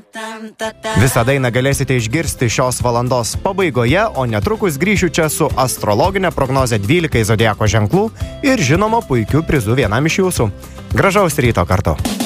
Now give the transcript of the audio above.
Visą dainą galėsite išgirsti šios valandos pabaigoje, o netrukus grįšiu čia su astrologinė prognozė 12 zodiako ženklų ir žinoma puikių prizų vienam iš jūsų. Gražaus ryto kartu.